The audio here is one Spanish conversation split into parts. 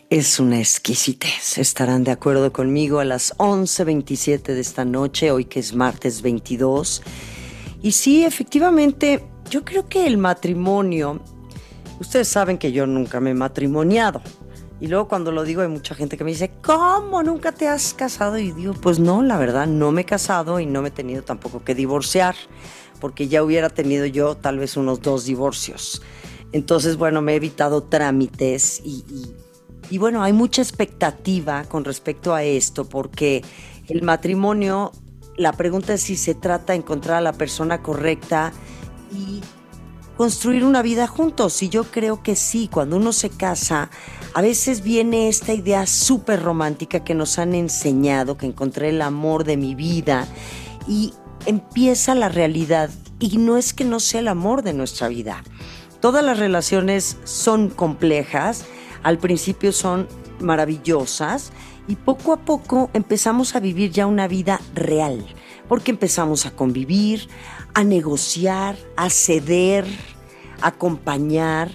Es una exquisitez. Estarán de acuerdo conmigo a las 11:27 de esta noche, hoy que es martes 22. Y sí, efectivamente, yo creo que el matrimonio, ustedes saben que yo nunca me he matrimoniado. Y luego cuando lo digo hay mucha gente que me dice, ¿cómo nunca te has casado? Y digo, pues no, la verdad no me he casado y no me he tenido tampoco que divorciar, porque ya hubiera tenido yo tal vez unos 2 divorcios. Entonces, bueno, me he evitado trámites y bueno, hay mucha expectativa con respecto a esto, porque el matrimonio, la pregunta es si se trata de encontrar a la persona correcta y construir una vida juntos. Y yo creo que sí, cuando uno se casa, a veces viene esta idea súper romántica que nos han enseñado, que encontré el amor de mi vida, y empieza la realidad. Y no es que no sea el amor de nuestra vida. Todas las relaciones son complejas, al principio son maravillosas y poco a poco empezamos a vivir ya una vida real, porque empezamos a convivir, a negociar, a ceder, a acompañar.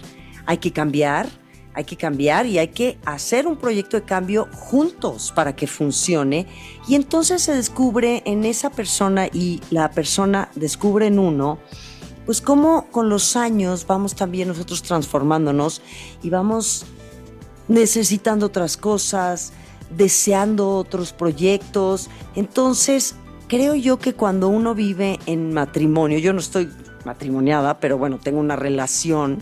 Hay que cambiar y hay que hacer un proyecto de cambio juntos para que funcione. Y entonces se descubre en esa persona y la persona descubre en uno, pues cómo con los años vamos también nosotros transformándonos y vamos necesitando otras cosas, deseando otros proyectos. Entonces, creo yo que cuando uno vive en matrimonio, yo no estoy matrimoniada, pero bueno, tengo una relación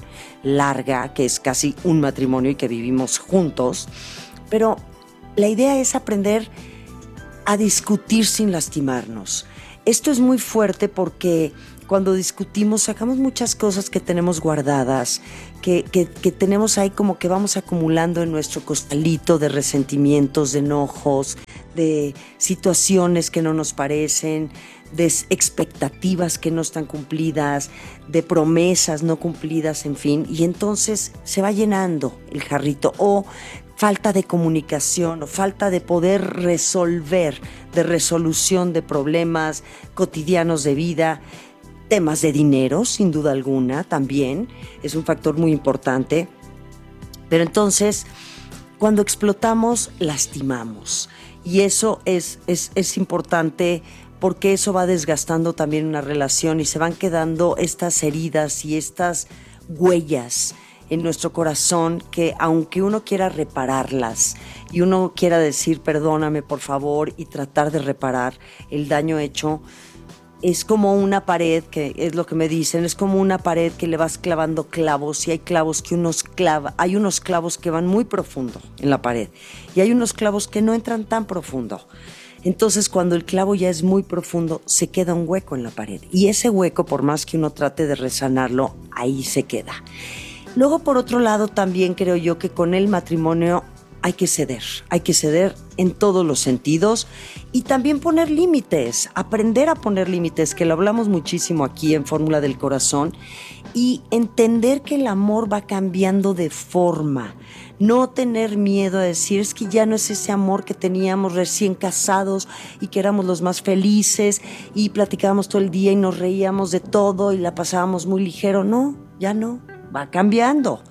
larga que es casi un matrimonio y que vivimos juntos, pero la idea es aprender a discutir sin lastimarnos. Esto es muy fuerte porque cuando discutimos sacamos muchas cosas que tenemos guardadas, que tenemos ahí como que vamos acumulando en nuestro costalito de resentimientos, de enojos, de situaciones que no nos parecen, de expectativas que no están cumplidas, de promesas no cumplidas, en fin. Y entonces se va llenando el jarrito, o falta de comunicación, o falta de poder resolver, de resolución de problemas cotidianos de vida. Temas de dinero, sin duda alguna, también es un factor muy importante. Pero entonces, cuando explotamos, lastimamos. Y eso es importante, porque eso va desgastando también una relación y se van quedando estas heridas y estas huellas en nuestro corazón que, aunque uno quiera repararlas y uno quiera decir perdóname por favor y tratar de reparar el daño hecho, es como una pared, que es lo que me dicen, es como una pared que le vas clavando clavos, y hay clavos que hay unos clavos que van muy profundo en la pared y hay unos clavos que no entran tan profundo. Entonces, cuando el clavo ya es muy profundo, se queda un hueco en la pared, y ese hueco, por más que uno trate de resanarlo, ahí se queda. Luego, por otro lado, también creo yo que con el matrimonio hay que ceder en todos los sentidos, y también poner límites, aprender a poner límites, que lo hablamos muchísimo aquí en Fórmula del Corazón, y entender que el amor va cambiando de forma. No tener miedo a decir, es que ya no es ese amor que teníamos recién casados y que éramos los más felices y platicábamos todo el día y nos reíamos de todo y la pasábamos muy ligero. No, ya no, va cambiando,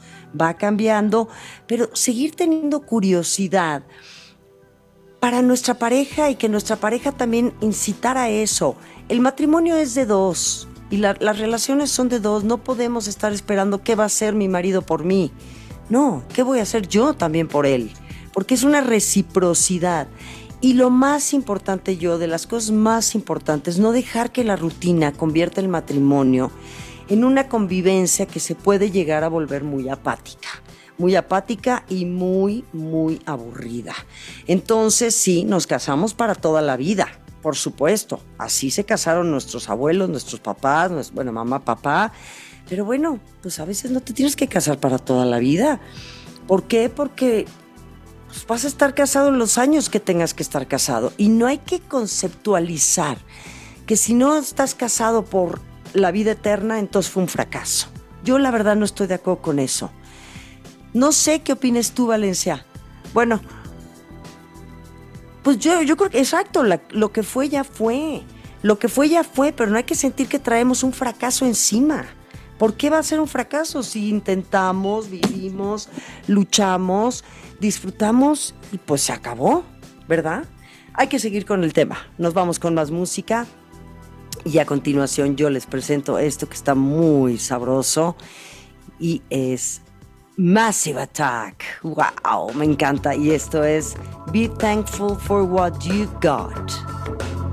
pero seguir teniendo curiosidad para nuestra pareja y que nuestra pareja también incitara a eso. El matrimonio es de dos y las relaciones son de dos. No podemos estar esperando qué va a hacer mi marido por mí. No, ¿qué voy a hacer yo también por él? Porque es una reciprocidad. Y lo más importante, de las cosas más importantes, no dejar que la rutina convierta el matrimonio en una convivencia que se puede llegar a volver muy apática y muy, muy aburrida. Entonces, sí, nos casamos para toda la vida, por supuesto. Así se casaron nuestros abuelos, nuestros papás, mamá, papá. Pero bueno, pues a veces no te tienes que casar para toda la vida. ¿Por qué? Porque pues, vas a estar casado en los años que tengas que estar casado. Y no hay que conceptualizar que si no estás casado por la vida eterna, entonces fue un fracaso. Yo la verdad no estoy de acuerdo con eso. No sé qué opines tú, Valencia. Bueno, pues yo creo que exacto, lo que fue ya fue. Lo que fue ya fue, pero no hay que sentir que traemos un fracaso encima. ¿Por qué va a ser un fracaso si intentamos, vivimos, luchamos, disfrutamos y pues se acabó, ¿verdad? Hay que seguir con el tema. Nos vamos con más música y a continuación yo les presento esto que está muy sabroso y es Massive Attack. ¡Wow! Me encanta. Y esto es Be Thankful for What You Got.